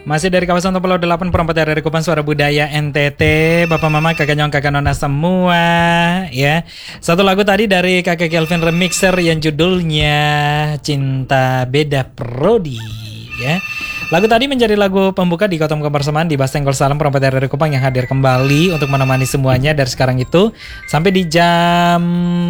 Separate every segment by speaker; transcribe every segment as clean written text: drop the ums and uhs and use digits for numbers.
Speaker 1: Masih dari kawasan Tompolo 8 perempat dari Kupang Suara Budaya NTT. Bapak mama, kakak nyong, kakak nona semua ya. Satu lagu tadi dari kakak Kelvin Remixer yang judulnya Cinta Beda Prodi ya. Lagu tadi menjadi lagu pembuka di Kotom Kebersamaan di Basenggol Salam perempat dari Kupang yang hadir kembali untuk menemani semuanya dari sekarang itu sampai di jam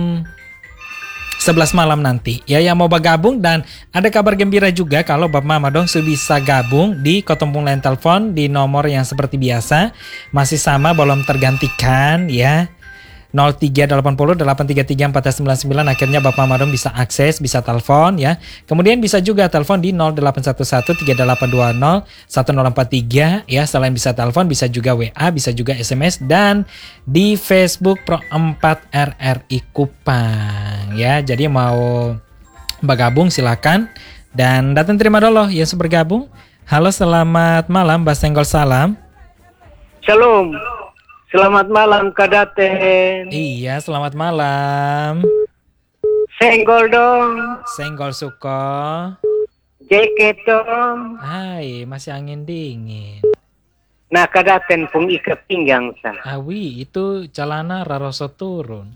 Speaker 1: 11 malam nanti ya, yang mau bergabung. Dan ada kabar gembira juga kalau Bapak Mama dong bisa gabung di Kotompung Line Telepon di nomor yang seperti biasa masih sama, belum tergantikan ya, 0380 833 499. Akhirnya Bapak Mama dong bisa akses, bisa telepon ya. Kemudian bisa juga telepon di 0811 3820 1043 ya. Selain bisa telepon bisa juga WA, bisa juga SMS, dan di Facebook Pro 4 RRI Kupang ya. Jadi mau bergabung silakan dan datang terima dulu yang bergabung. Halo, selamat malam Basenggol Salam.
Speaker 2: Shalom. Selamat malam Kak Daten.
Speaker 1: Iya, selamat malam.
Speaker 2: Senggol dong.
Speaker 1: Senggol suko.
Speaker 2: Jaket dong.
Speaker 1: Hai, masih angin dingin.
Speaker 2: Nah Kak Daten pun ikat pinggang sa.
Speaker 1: Awi, itu celana raroso turun.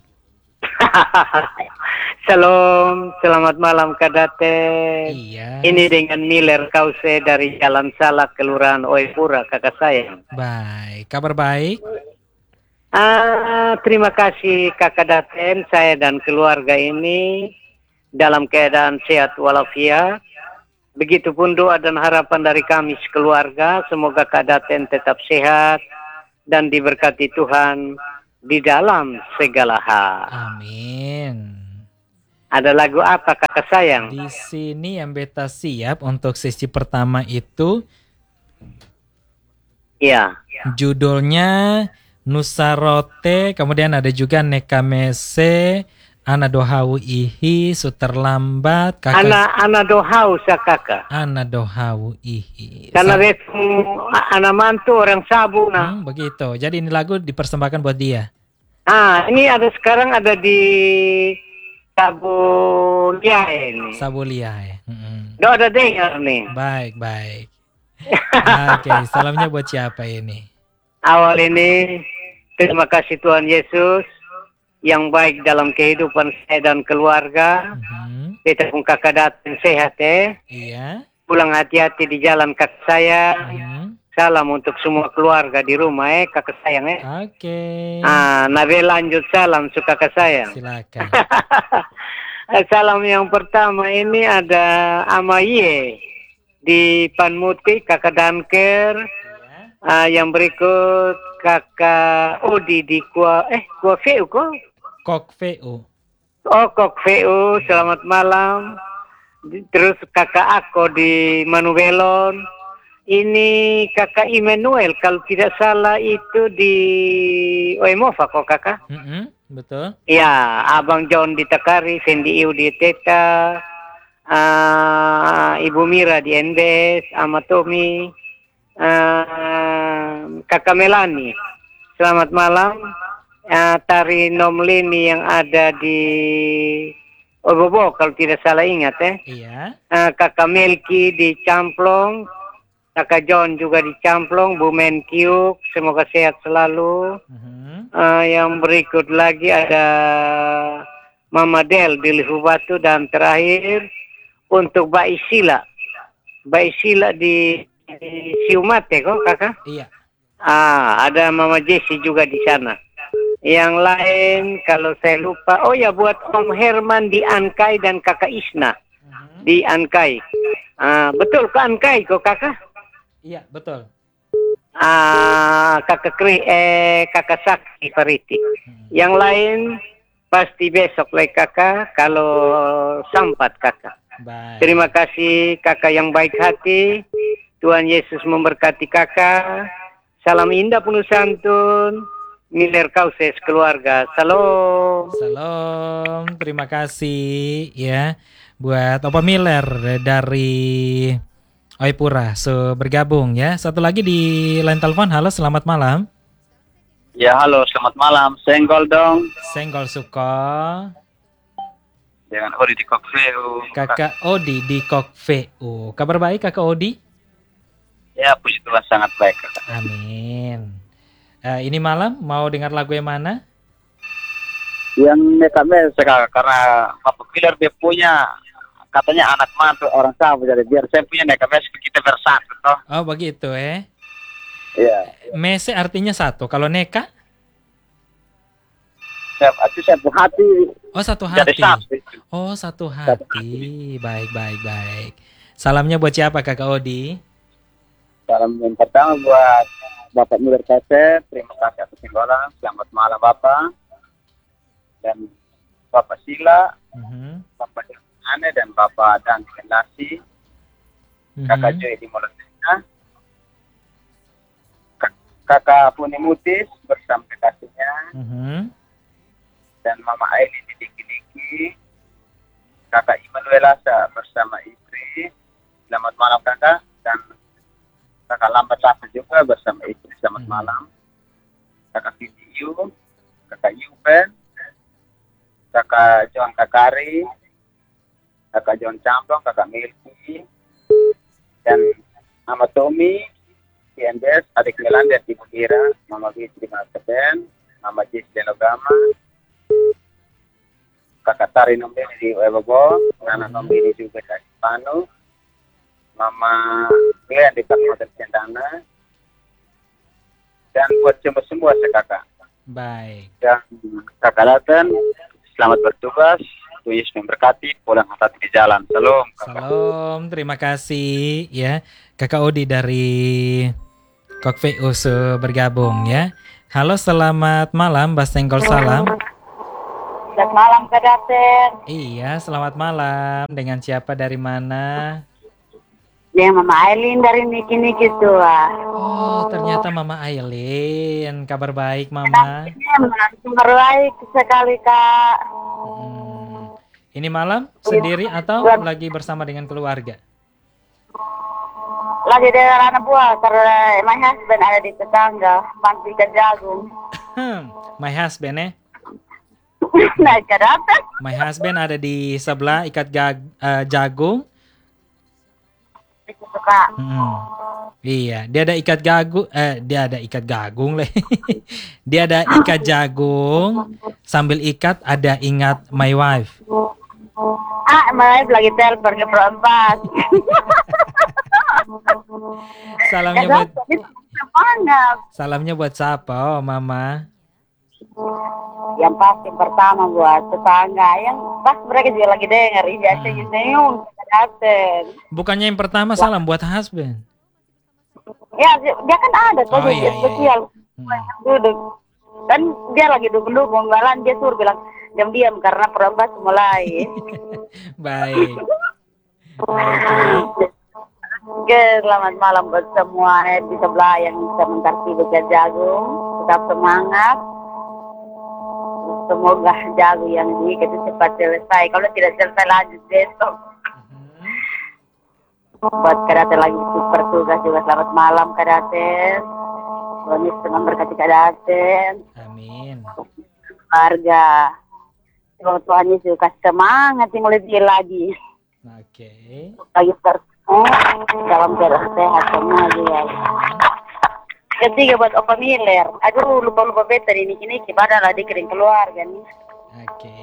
Speaker 2: Shalom, selamat malam Kak Daten.
Speaker 1: Iya.
Speaker 2: Ini dengan Miller Kause dari Jalan Salak, Kelurahan Oepura, kakak saya.
Speaker 1: Baik, kabar baik?
Speaker 2: Terima kasih Kakak Daten, saya dan keluarga ini dalam keadaan sehat walafiat. Begitupun doa dan harapan dari kami sekeluarga, semoga Kak Daten tetap sehat dan diberkati Tuhan di dalam segala hal.
Speaker 1: Amin.
Speaker 2: Ada lagu apa kakak sayang?
Speaker 1: Di sini yang beta siap untuk sesi pertama itu.
Speaker 2: Iya.
Speaker 1: Judulnya Nusarote, kemudian ada juga Nekamese, Ana Dohau Ihi, Suterlambat, kakak.
Speaker 2: Ana Dohau sa kakak.
Speaker 1: Ana Dohau Ihi.
Speaker 2: Karena anak mantu orang Sabu nah.
Speaker 1: Begitu. Jadi ini lagu dipersembahkan buat dia.
Speaker 2: Ini sekarang ada di Sabu Liae nih.
Speaker 1: Sabu Liae.
Speaker 2: Udah ada dengar nih.
Speaker 1: Baik. Oke, salamnya buat siapa ini?
Speaker 2: Awal ini terima kasih Tuhan Yesus yang baik dalam kehidupan saya dan keluarga. Kita pun kakak Daten sehat ya.
Speaker 1: Iya.
Speaker 2: Pulang hati-hati di jalan kakak saya. Salam untuk semua keluarga di rumah kakak sayang ya.
Speaker 1: Oke.
Speaker 2: Nabi lanjut salam untuk kakak sayang.
Speaker 1: Silakan.
Speaker 2: Salam yang pertama ini ada Amaye di Panmuti, kakak Danker. Yang berikut kakak Odi di Kuafeu kok?
Speaker 1: Kokveu.
Speaker 2: Oh, Kokveu, selamat malam. Terus kakak Ako di Manubelon. Ini kakak Immanuel, kalau tidak salah itu di Oemova kok kakak?
Speaker 1: Betul.
Speaker 2: Ya, Abang John di Takari, Fendi Iu di Teta, Ibu Mira di Endes, Amatomi, kakak Melani. Selamat malam. Tari Nomlini yang ada di Obobo kalau tidak salah ingat
Speaker 1: Iya.
Speaker 2: kakak Melki di Camplong, kakak John juga di Camplong, Bu Menkiuk, semoga sehat selalu. Yang berikut lagi ada Mama Del di Lihu Batu, dan terakhir untuk Mbak Isila di Siumate kok kakak?
Speaker 1: Iya.
Speaker 2: Ada Mama Jessi juga di sana. Yang lain kalau saya lupa, oh ya buat Om Herman di Ankai dan kakak Isna di Ankai. Betul ke Ankai kok kakak?
Speaker 1: Iya, betul.
Speaker 2: Kakak Sakti Pariti. Yang lain pasti besok lagi kakak kalau sempat kakak.
Speaker 1: Baik.
Speaker 2: Terima kasih kakak yang baik hati. Tuhan Yesus memberkati kakak. Salam indah penuh santun. Miller Kauses keluarga. Salam.
Speaker 1: Salam. Terima kasih ya buat Opa Miller dari Oepura bergabung ya. Satu lagi di line telepon. Halo, selamat malam.
Speaker 3: Ya, halo, selamat malam. Senggol dong.
Speaker 1: Senggol suko.
Speaker 3: Dengan Odi di Kokveu.
Speaker 1: Kakak Odi di Kokveu. Kabar baik Kakak Odi?
Speaker 3: Ya, puji Tuhan sangat baik, Kakak.
Speaker 1: Amin. Ini malam mau dengar lagu yang mana?
Speaker 3: Yang Neka Mes, Kakak, karena Bapak Pilar dia punya katanya anak mantu orang sama, jadi biar saya punya Neka Mes kita bersatu toh.
Speaker 1: Oh begitu
Speaker 3: Iya.
Speaker 1: Mese artinya satu. Kalau neka?
Speaker 3: Satu hati.
Speaker 1: Oh satu
Speaker 3: Jadi
Speaker 1: hati.
Speaker 3: satu.
Speaker 1: Oh satu hati. Baik. Salamnya buat siapa Kakak Odi?
Speaker 3: Salam yang pertama buat Bapak Miller Kasep, terima kasih atas singgolan. Selamat malam Bapak. Dan Bapak Sila, Bapak Ane dan Bapak Dan Kendasi, Kakak Joy di Molotena, Kakak Puni Mutis bersama kekasihnya, dan Mama Aileen di Diki-Diki, Kakak Imanuelasa bersama istri. Selamat malam Kakak, dan Kakak Lambat Lasa juga bersama istri. Selamat malam. Kakak Viviu, Kakak Yupen, Kakak John Kakari, Kakak John Camplong, Kakak Milky, dan Mama Tommy, CNBS, adik Melanda, Ibu Ira, Mama Fitri Marketen, Mama Jis Denogama, Kakak Tari Nombeni di Webobo, Nana Nombeni juga dari Panu, Mama Glenn di Kabupaten Cendana, dan buat semua kakak.
Speaker 1: Baik.
Speaker 3: Dan Kakak Laten, selamat bertugas. Tuhan Yesus memberkati. Pulang hati di jalan. Salam.
Speaker 1: Salam. Terima kasih ya Kakak Odi dari Kokve Usu bergabung ya. Halo, selamat malam, Mbak Senggol salam.
Speaker 4: Selamat malam Kak Daten.
Speaker 1: Iya, selamat malam. Dengan siapa dari mana?
Speaker 4: Dia Mama Aileen dari Niki-Niki tua.
Speaker 1: Oh, ternyata Mama Aileen. Kabar baik, Mama.
Speaker 4: Kabar baik sekali Kak.
Speaker 1: Ini malam sendiri atau lagi bersama dengan keluarga?
Speaker 4: Lagi dengan anak buah karena my husband ada di tetangga, bantu ikan jagung.
Speaker 1: My husband
Speaker 4: Nah, Kak Daten.
Speaker 1: My husband ada di sebelah ikat jagung.
Speaker 4: Itu Kak.
Speaker 1: Iya, dia ada ikat gagung lah. Dia ada ikat jagung, sambil ikat ada ingat my wife.
Speaker 4: My wife lagi telepon ke perempat.
Speaker 1: Salamnya buat siapa, Mama?
Speaker 4: Yang pasti pertama buat tetangga, yang pas mereka juga lagi dengar biasa Yuseung Daten.
Speaker 1: Bukannya yang pertama salam buat husband?
Speaker 4: Ya, dia kan ada tuh spesial. Duduk. Kan dia lagi duduk bonggalan, dia suruh bilang diam-diam karena perempat mulai.
Speaker 1: Baik.
Speaker 4: Oke, selamat malam buat semua di sebelah yang sebentar bekerja jagung. Tetap semangat. Semoga jagung yang ini itu cepat selesai. Kalau tidak selesai lanjut besok. Buat Kadate lagi super tugas juga selamat malam Kadate. Tuhan Yesus memberkati Kadate.
Speaker 1: Amin.
Speaker 4: Keluarga. Semoga Tuhan Yesus kasih semangat yang lebih lagi.
Speaker 1: Oke.
Speaker 4: Lagi dalam keadaan sehat semua juga. Ketiga buat Opa Miller. Aduh lupa beta ini padahal adik kering keluarga nih.
Speaker 1: Oke.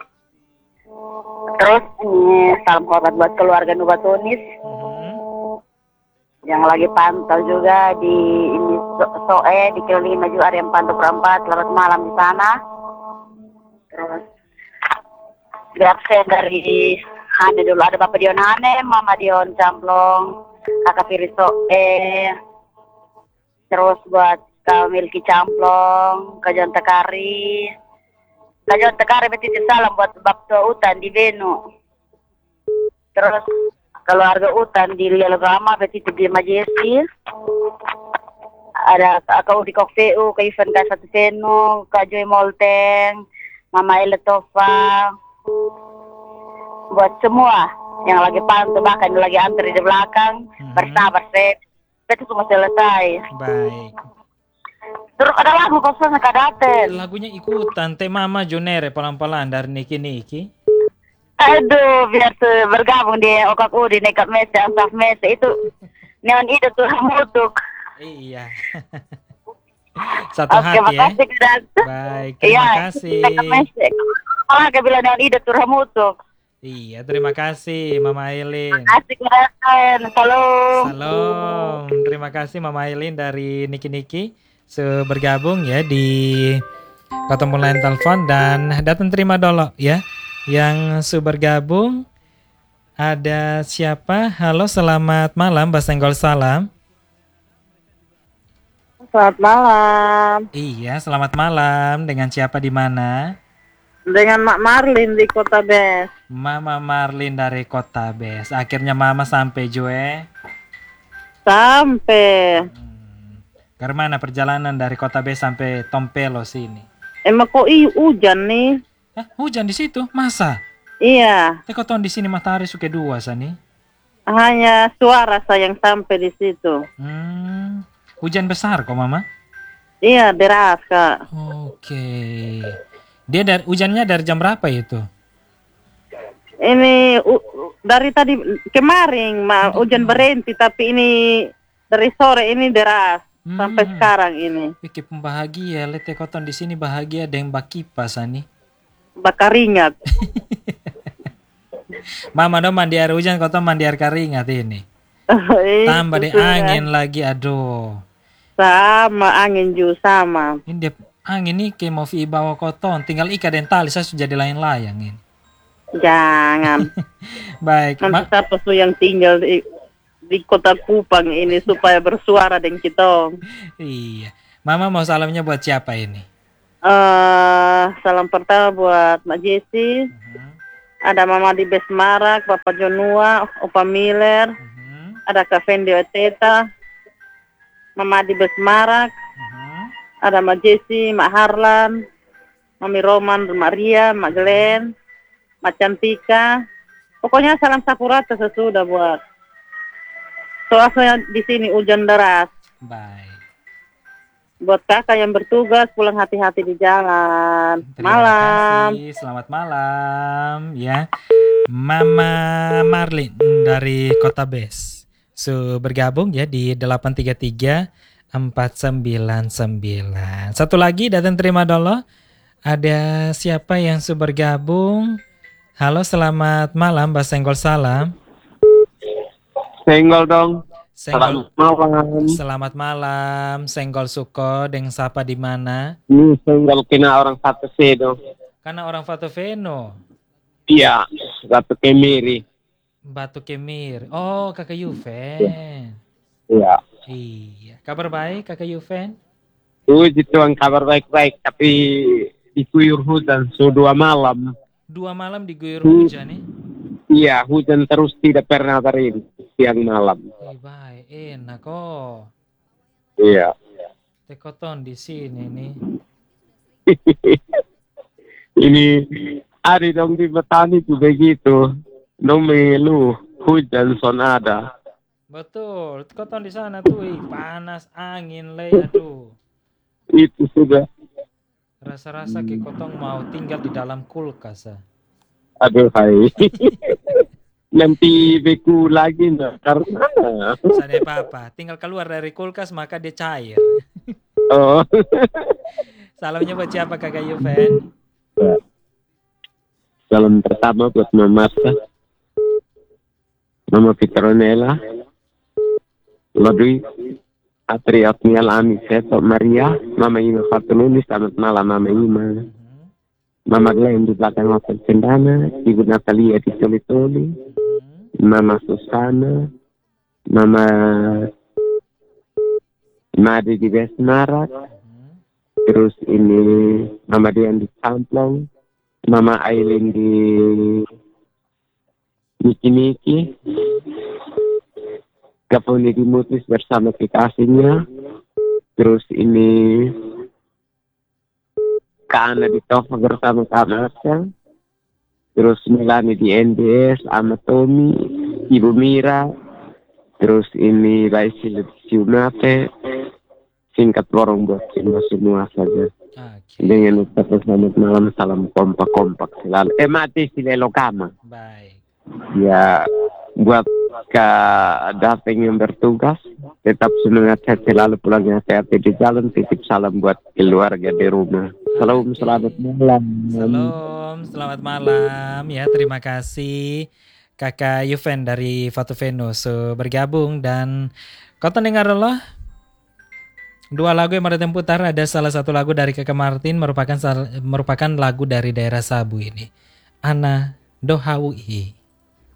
Speaker 4: Terus ini salam hormat buat keluarga Nubatunis yang lagi pantau juga di ini Soe di Kilo 5 juga ada yang pantau perempat. Selamat malam di sana. Terus saya dari Hane dulu ada Bapak Dion Hane, Mama Dion Camplong, Kakak Firi Soe. Terus buat Kak Milky Camplong, Kak Jon Tekari. Kak Jon Tekari betiti salam buat Babto Utan di Benu. Terus keluarga Utan di Lialogama betiti di Majesti. Ada Kak Udi Kokveu, Kak Ivan Kak Satu Senu, Kak Joy Molteng, Mama Eletova. Buat semua yang lagi pantau bahkan lagi antri di belakang, bersabar itu semua selesai.
Speaker 1: Baik.
Speaker 4: Terus ada lagu kosong Kak Daten.
Speaker 1: Lagunya ikutan Te Mama Jonere pelan-pelan dari Niki.
Speaker 4: Aduh, biar bergabung di Okaku di Nekat Mese, Ansaf Mese itu Neon Ida tuh mutuk.
Speaker 1: Iya. Satu
Speaker 4: Oke,
Speaker 1: hati ya.
Speaker 4: makasih Kak.
Speaker 1: Baik, terima kasih.
Speaker 4: Malah Kak bilang Neon Ida tuh mutuk.
Speaker 1: Iya, terima kasih Mama Aileen.
Speaker 4: Makasih Kak. Salam.
Speaker 1: Salam. Terima kasih Mama Aileen dari Niki bergabung ya di ketemu line telepon dan datang terima dulu ya. Yang bergabung ada siapa? Halo, selamat malam, Mbak Senggol Salam.
Speaker 5: Selamat malam.
Speaker 1: Iya, selamat malam. Dengan siapa di mana?
Speaker 5: Dengan Mak Marlin di Kota Bes.
Speaker 1: Mama Marlin dari Kota Bes. Akhirnya Mama sampai Jue.
Speaker 5: Sampai.
Speaker 1: Ke mana perjalanan dari Kota Bes sampai Tompelo sini?
Speaker 5: Emang kok hujan nih?
Speaker 1: Hujan di situ? Masa?
Speaker 5: Iya.
Speaker 1: Teko ton di sini matahari suka dua sani.
Speaker 5: Hanya suara saya yang sampai di situ.
Speaker 1: Hujan besar kok Mama?
Speaker 5: Iya, deras Kak.
Speaker 1: Oke. Dia hujannya dari jam berapa itu?
Speaker 5: Ini dari tadi kemarin hujan berhenti, tapi ini dari sore ini deras sampai sekarang ini.
Speaker 1: Pikir bahagia, lihat koton di sini bahagia ada yang bakipas ani.
Speaker 5: Bakar ringat.
Speaker 1: Mama dong mandi air hujan, koton mandi air keringat ini. Tambah deh angin lagi, aduh.
Speaker 5: Sama angin juga sama.
Speaker 1: Ini dia angin nih kayak mau bawa koton, tinggal ikat dan tali saya sudah jadi layang-layang ini.
Speaker 5: Jangan.
Speaker 1: Baik.
Speaker 5: Nanti siapa tuh yang tinggal di Kota Kupang ini supaya bersuara dengan kita.
Speaker 1: Iya. Mama mau salamnya buat siapa ini?
Speaker 5: Salam pertama buat Mak Jesi. Ada Mama di Besmarak, Bapak Jonua, Opa Miller. Ada Kak Fendi Oteta. Mama di Besmarak. Ada Mak Jesi, Mak Harlan, Mami Roman, Mak Ria, Mak Glenn, Mak Cantika. Pokoknya salam sakurata sesudah buat. Soalnya di sini hujan deras.
Speaker 1: Baik.
Speaker 5: Buat kakak yang bertugas pulang hati-hati di jalan.
Speaker 1: Terima kasih. Selamat malam ya. Mama Marlin dari Kota Bes. Bergabung ya di 833 499. Satu lagi datang terima dulu. Ada siapa yang bergabung? Halo, selamat malam Mbak Senggol Salam.
Speaker 3: Senggol dong.
Speaker 1: Senggol.
Speaker 3: Selamat malam.
Speaker 1: Selamat malam. Senggol Suko dengan siapa di mana?
Speaker 3: Ini senggol kena orang satu sedo.
Speaker 1: Karena orang Fatu Veno.
Speaker 3: Iya, satu kemiri.
Speaker 1: Batu Kemir. Oh, Kakak Yuven.
Speaker 3: Iya.
Speaker 1: Iya. Kabar baik Kakak Yuven?
Speaker 3: Puji Tuhan kabar baik-baik, tapi diguyur hujan sudah 2 malam.
Speaker 1: 2 malam diguyur hujan nih?
Speaker 3: Iya, hujan terus tidak pernah berhenti siang malam.
Speaker 1: Baik, enak kok.
Speaker 3: Iya.
Speaker 1: Tekoton di sini nih.
Speaker 3: Ini ada dong di petani juga gitu. Nomelu hujan son ada.
Speaker 1: Betul, koton di sana tuh, panas, angin, aduh.
Speaker 3: Itu sudah.
Speaker 1: Rasa-rasa kayak kotong mau tinggal di dalam kulkas.
Speaker 3: Aduh, hai. Nanti beku lagi enggak? Karena
Speaker 1: Sadar apa, tinggal keluar dari kulkas maka dia cair.
Speaker 3: oh.
Speaker 1: Salamnya buat siapa Kakak Yuven?
Speaker 3: Salam pertama buat Mama Marta, Mama Petronella, Lodwi, Atri Otniel Ami Seto Maria, Mama Ima Fatuluni, selamat malam Mama Ima. Mama Glenn di belakang Hotel Cendana, Ibu Natalia di Toli-Toli, Mama Susana, Mama Madi di Besmarak, terus ini Mama Dian di Camplong, Mama Aileen di Niki, Kapuni di Mutis bersama kekasihnya, terus ini Kak Ana di Tova bersama Kak Marcia, terus Milani di NDS, sama Tommy, Ibu Mira, terus ini Raisi di Siunate, singkat lorong buat semua saja. Dengan ucapan selamat malam, salam kompak selalu. Mati si Lelokama.
Speaker 1: Baik.
Speaker 3: Ya, buat Kak Dateng yang bertugas. Tetap semangat selalu pulangnya hati-hati di jalan. Titip salam buat keluarga di rumah. Salam, selamat malam.
Speaker 1: Salam, selamat malam ya. Terima kasih Kakak Yuven dari Fatu Venus bergabung. Dan kau dengar loh, dua lagu yang Martin putar. Ada salah satu lagu dari Kakak Martin merupakan lagu dari daerah Sabu ini. Ana Dohawi.